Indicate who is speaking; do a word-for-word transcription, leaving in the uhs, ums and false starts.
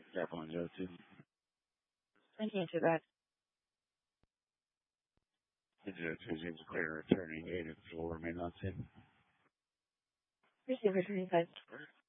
Speaker 1: Step one, Joe two.
Speaker 2: Thank you for that.
Speaker 1: Joe two seems clear returning eight if will remain on scene.
Speaker 2: Receive returning five.